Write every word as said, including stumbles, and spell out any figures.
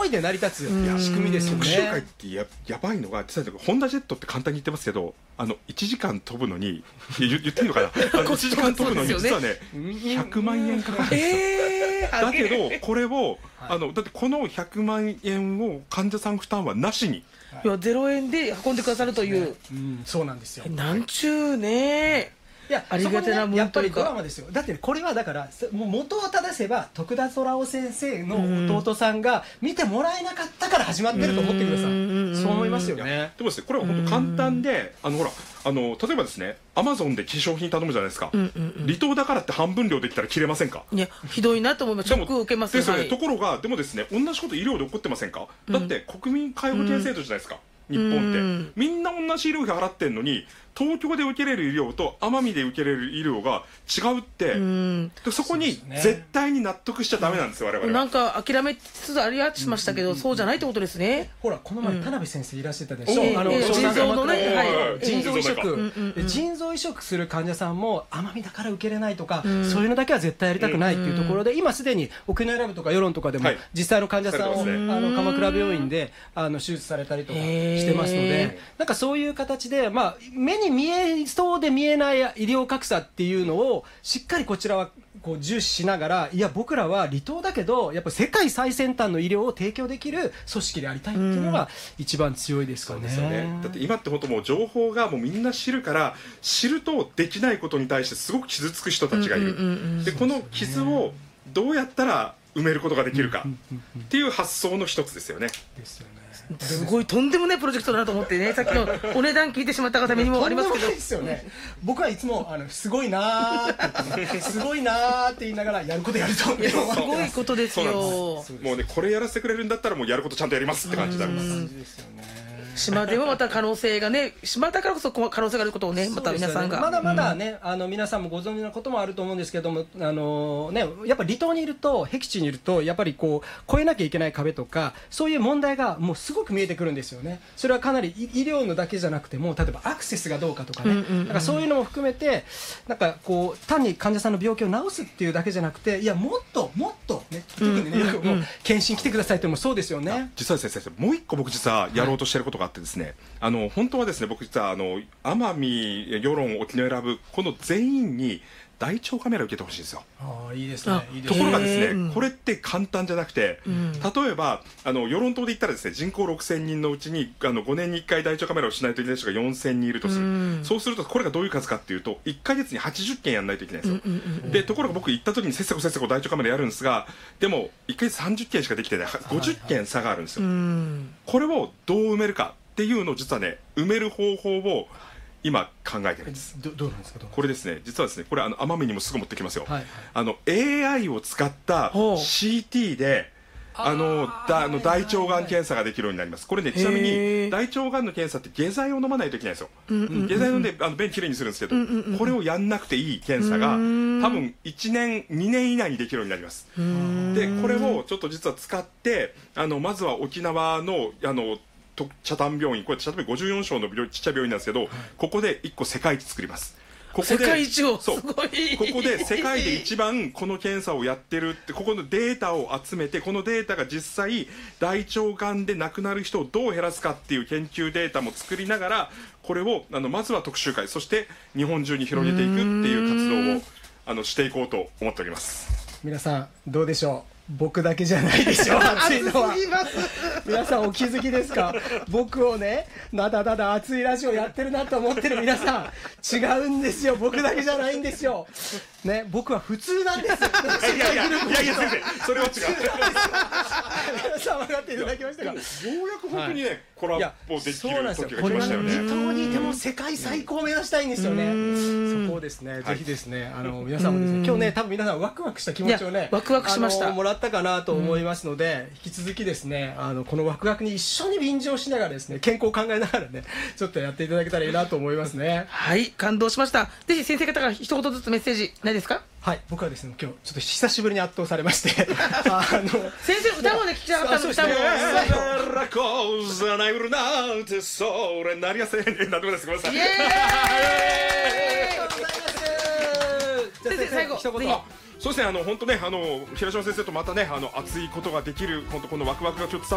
いで成り立つ仕組みですよね。 特集会ってややばいのが、実はホンダジェットって簡単に言ってますけど、あのいちじかん飛ぶのに言言っていいのかな、あのいちじかん飛ぶのに実はねひゃくまんえんかかるんですよ、えー、だけどこれを、はい、あのだってこのひゃくまんえんを患者さん負担はなしに、 いやゼロえんで運んでくださるという、 うん、そうなんですよ。 なんちゅうね、 いや、ありがたなもんというか、やっぱりドラマですよ。だってこれはだからもう元を正せば徳田空夫先生の弟さんが見てもらえなかったから始まってると思ってください。そう思いますよね。 でもですね、これは本当簡単で、あのほらあの例えばですね、アマゾンで化粧品頼むじゃないですか、離島だからって半分量できたら切れませんか。 いや、ひどいなと思います。ショックを受けますよね。 ところがでもですね、同じこと医療で起こってませんか。だって国民皆保険制度じゃないですか、日本ってみんな同じ医療費払ってんのに、東京で受けれる医療と奄美で受けれる医療が違うって、でそこに絶対に納得しちゃダメなんですよ、我々は。 なんか諦めつつありはしましたけど、そうじゃないってことですね。 ほら、この前田辺先生いらっしゃったでしょ、あの腎臓のね、 腎臓移植、腎臓移植する患者さんも奄美だから受けれないとか、そういうのだけは絶対やりたくないっていうところで、今すでに沖縄ラブとか世論とかでも実際の患者さんをあの鎌倉病院であの手術されたりとかしてますので、なんかそういう形で、まあ目に見えそうで見えない医療格差っていうのをしっかりこちらはこう重視しながら、いや僕らは離島だけどやっぱり世界最先端の医療を提供できる組織でありたいっていうのが一番強いですかね。 そうですよね。だって今って本当もう情報がもうみんな知るから、知るとできないことに対してすごく傷つく人たちがいる。でこの傷をどうやったら埋めることができるかっていう発想の一つですよね。 ですよね。 すごいとんでもないプロジェクトだなと思ってね、さっきのお値段聞いてしまった方にもありますけど、 ですよね。僕はいつもあのすごいなーってすごいなーって言いながらやることやると、すごいことですよ。もうね、これやらせてくれるんだったらもうやることちゃんとやりますって感じになります。 島ではまた可能性がね、島だからこそ可能性があることをね、また皆さんが、 まだまだね、あの皆さんもご存知のこともあると思うんですけども、あのね、やっぱ離島にいると、僻地にいるとやっぱりこう越えなきゃいけない壁とか、そういう問題がもうすごく見えてくるんですよね。それはかなり医療のだけじゃなくても、例えばアクセスがどうかとかね、なんかそういうのも含めて、なんかこう単に患者さんの病気を治すっていうだけじゃなくて、いやもっともっとね、特にね、もう検診来てくださいってもそうですよね。 実は先生、もう一個僕実はやろうとしてることがあってですね、あの本当はですね、僕実はあの奄美、世論、沖縄選ぶこの全員に大腸カメラを受けてほしいんですよ。 ああ、いいですね。 ところがですね、これって簡単じゃなくて、例えばあの世論島で言ったらですね、人口ろくせんにんのうちにあのごねんにいっかい大腸カメラをしないといけない人がよんせんにんいるとする。そうするとこれがどういう数かっていうと、いっかげつにはちじゅっけんやらないといけないんですよ。でところが僕行った時にせっせこせっせこ大腸カメラやるんですが、でもいっかげつさんじゅっけんしかできてない、ごじゅっけん差があるんですよ。これをどう埋めるかっていうのを実はね、埋める方法を今考えてるんです。 どどうなんですか。 これですね、実はですね、これあの奄美にもすぐ持ってきますよ。はいはい、あの エーアイ を使った シーティー であのだあの大腸がん検査ができるようになります。これね、ちなみに大腸がんの検査って下剤を飲まないといけないんですよ。下剤飲んであの便きれいにするんですけど、これをやんなくていい検査が多分いちねんにねん以内にできるようになります。でこれをちょっと実は使って、あのまずは沖縄のあの北谷病院、これ北谷ごじゅうよんしょうのちっちゃい病院なんですけど、ここでいっこ世界一作ります。ここで世界一をすごい、 ここで世界で一番この検査をやってるって、ここのデータを集めて、このデータが実際大腸がんで亡くなる人をどう減らすかっていう研究データも作りながら、これをあのまずは特集会、そして日本中に広げていくっていう活動をあのしていこうと思っております。 皆さんどうでしょう。僕だけじゃないでしょ、熱いのは。皆さんお気づきですか。僕をね、なだだだ熱いラジオやってるなと思ってる皆さん、違うんですよ。僕だけじゃないんですよ。ね、僕は普通なんです。 いやいやいやいや先生、それは違う。 皆さん分かっていただきましたか。ようやく本当にね、コラボできる時が来ましたよね。 離島にいても世界最高を目指したいんですよね。そこをですね、ぜひですね、あの皆さんもですね、今日ね、多分皆さんワクワクした気持ちをね、 ワクワクしました。 もらったかなと思いますので、引き続きですね、あのこのワクワクに一緒に便乗しながらですね、健康を考えながらね、ちょっとやっていただけたらいいなと思いますね。 はい、感動しました。ぜひ先生方から一言ずつメッセージないですか。 はい、僕はですね、今日ちょっと久しぶりに圧倒されましてあの先生歌もね、聞きたかったんですけど、 ラコザナイルなんてそれなりやせんなんでもです。ごめんなさい。 イエーイ。先生最後一言。 そうですね、あの本当ね、あの平島先生とまたね、あの熱いことができる、本当このワクワクがちょっと伝わ